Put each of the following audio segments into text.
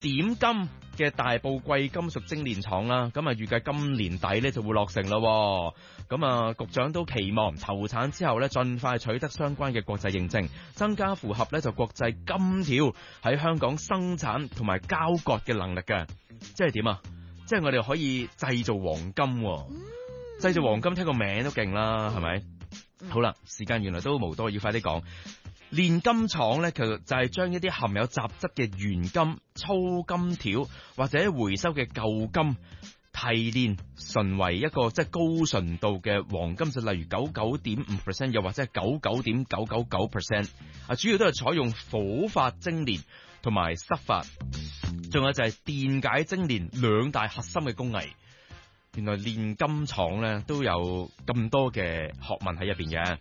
點金嘅大埔貴金屬精煉廠啦，咁啊預計今年底咧就會落成咯。咁啊，局長都期望投產之後咧，盡快取得相關嘅國際認證，增加符合咧就國際金條喺香港生產同埋交割嘅能力嘅。即係點啊？即係我哋可以製造黃金，製造黃金聽個名都勁啦，係咪？好啦，時間原來都無多，要快啲講。煉金廠咧，其實就係將一啲含有雜質嘅原金、粗金條或者回收嘅舊金提煉純為一個即係高純度嘅黃金，就例如99.5%，又或者係99.999%。主要都係採用火法精煉同埋濕法，仲有就係電解精煉兩大核心嘅工藝。原來煉金廠咧都有咁多嘅學問喺入邊嘅。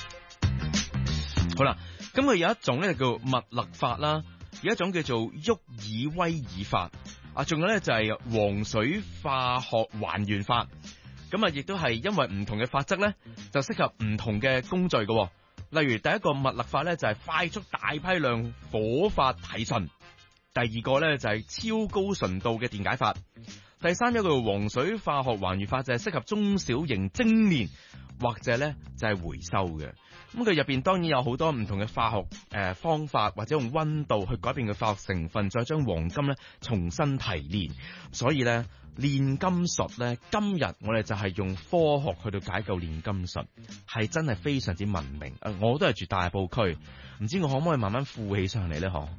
好啦。咁佢有一種咧叫密勒法啦，有一種叫做沃爾威爾法，仲有咧就係黃水化學還原法。咁亦都係因為唔同嘅法則咧，就適合唔同嘅工序嘅。例如第一個密勒法咧就係快速大批量火法提純，第二個咧就係超高純度嘅電解法，第三一個黃水化學還原法就係適合中小型精煉或者咧就係回收嘅。咁佢入邊當然有好多唔同嘅化學方法，或者用溫度去改變嘅化學成分，再將黃金咧重新提煉。所以咧煉金術咧，今日我哋就係用科學去到解構煉金術，係真係非常之文明。我都係住大埔區，唔知我可唔可以慢慢富起上嚟咧？嗬？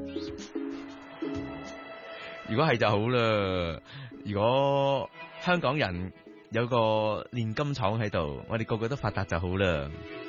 如果係就好啦。如果香港人有個煉金廠喺度，我哋個個都發達就好啦。